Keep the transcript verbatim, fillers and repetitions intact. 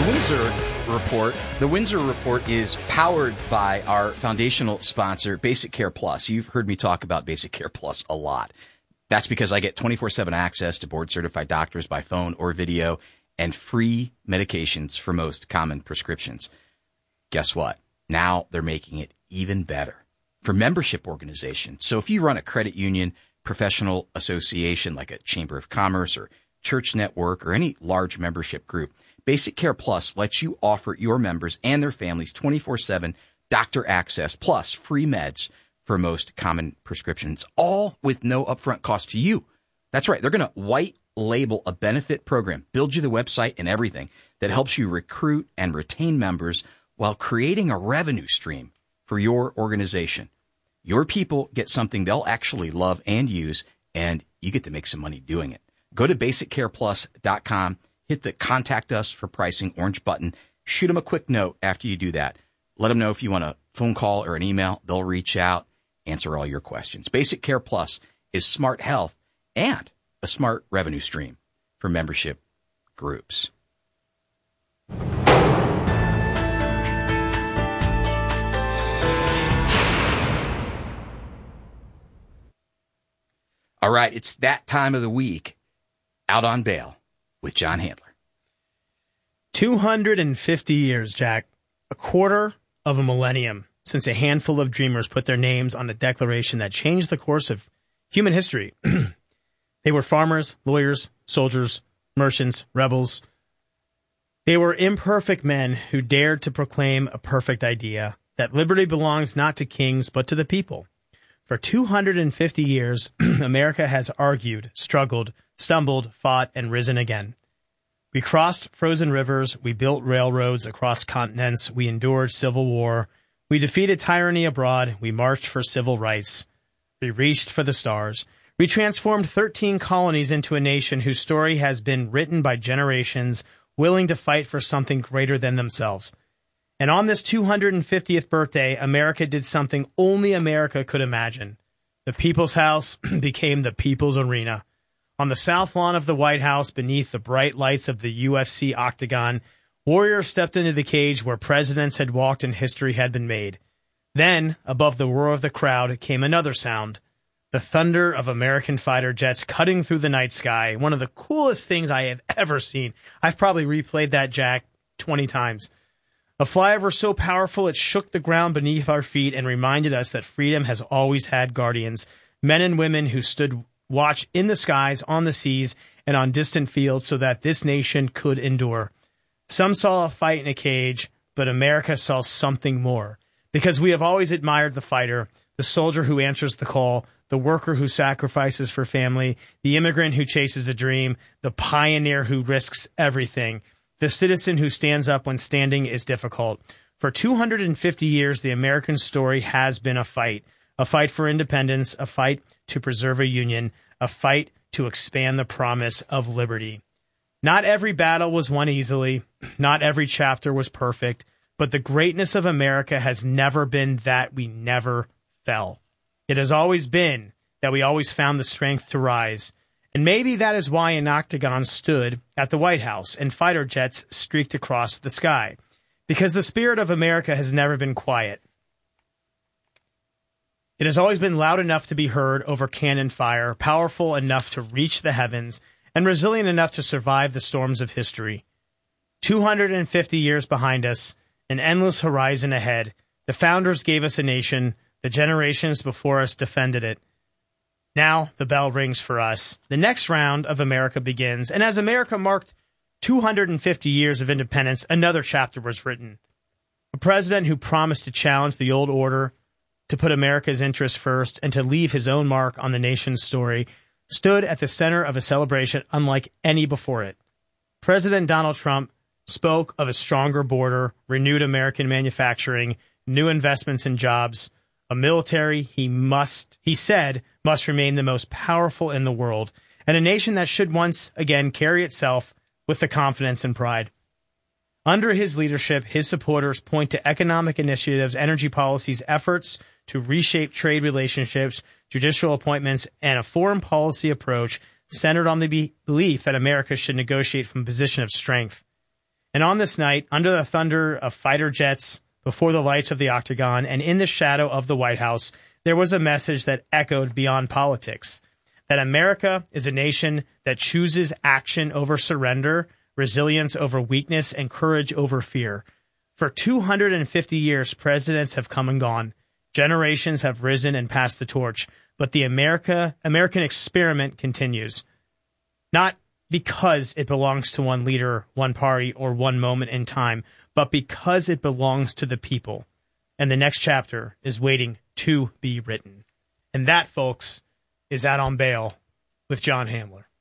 Windsor Report. The Windsor Report is powered by our foundational sponsor, Basic Care Plus. You've heard me talk about Basic Care Plus a lot. That's because I get twenty-four seven access to board-certified doctors by phone or video and free medications for most common prescriptions. Guess what? Now they're making it even better for membership organizations. So if you run a credit union, professional association like a Chamber of Commerce or church network or any large membership group, Basic Care Plus lets you offer your members and their families twenty-four seven doctor access plus free meds for most common prescriptions, all with no upfront cost to you. That's right. They're going to white label a benefit program, build you the website and everything that helps you recruit and retain members while creating a revenue stream for your organization. Your people get something they'll actually love and use, and you get to make some money doing it. Go to basic care plus dot com. Hit the Contact Us for Pricing orange button. Shoot them a quick note after you do that. Let them know if you want a phone call or an email. They'll reach out, answer all your questions. Basic Care Plus is smart health and a smart revenue stream for membership groups. All right, it's that time of the week. Out on Bail with John Handler. two hundred fifty years, Jack. A quarter of a millennium since a handful of dreamers put their names on a declaration that changed the course of human history. They were farmers, lawyers, soldiers, merchants, rebels. They were imperfect men who dared to proclaim a perfect idea, that liberty belongs not to kings but to the people. For two hundred fifty years, America has argued, struggled, stumbled, fought, and risen again. We crossed frozen rivers, we built railroads across continents, we endured civil war, we defeated tyranny abroad, we marched for civil rights, we reached for the stars. We transformed thirteen colonies into a nation whose story has been written by generations willing to fight for something greater than themselves. And on this two hundred fiftieth birthday, America did something only America could imagine. The People's House became the People's Arena. On the south lawn of the White House, beneath the bright lights of the U F C octagon, warriors stepped into the cage where presidents had walked and history had been made. Then, above the roar of the crowd, came another sound. The thunder of American fighter jets cutting through the night sky. One of the coolest things I have ever seen. I've probably replayed that, Jack, twenty times. A flyover so powerful it shook the ground beneath our feet and reminded us that freedom has always had guardians, men and women who stood watch in the skies, on the seas, and on distant fields so that this nation could endure. Some saw a fight in a cage, but America saw something more. Because we have always admired the fighter, the soldier who answers the call, the worker who sacrifices for family, the immigrant who chases a dream, the pioneer who risks everything, the citizen who stands up when standing is difficult. For two hundred fifty years, the American story has been a fight. A fight for independence, a fight to preserve a union, a fight to expand the promise of liberty. Not every battle was won easily. Not every chapter was perfect. But the greatness of America has never been that we never fell. It has always been that we always found the strength to rise. And maybe that is why an octagon stood at the White House and fighter jets streaked across the sky. Because the spirit of America has never been quiet. It has always been loud enough to be heard over cannon fire, powerful enough to reach the heavens, and resilient enough to survive the storms of history. two hundred fifty years behind us, an endless horizon ahead. The founders gave us a nation. The generations before us defended it. Now the bell rings for us. The next round of America begins. And as America marked two hundred fifty years of independence, another chapter was written. A president who promised to challenge the old order, to put America's interests first, and to leave his own mark on the nation's story, stood at the center of a celebration unlike any before it. President Donald Trump spoke of a stronger border, renewed American manufacturing, new investments in jobs, a military he must, he said, must remain the most powerful in the world, and a nation that should once again carry itself with the confidence and pride. Under his leadership, his supporters point to economic initiatives, energy policies, efforts to reshape trade relationships, judicial appointments, and a foreign policy approach centered on the be- belief that America should negotiate from a position of strength. And on this night, under the thunder of fighter jets, before the lights of the Octagon, and in the shadow of the White House, there was a message that echoed beyond politics, that America is a nation that chooses action over surrender, resilience over weakness, and courage over fear. For two hundred fifty years, presidents have come and gone. Generations have risen and passed the torch. But the America American experiment continues. Not because it belongs to one leader, one party, or one moment in time, but because it belongs to the people. And the next chapter is waiting to be written. And that, folks, is Out on Bail with John Hamler.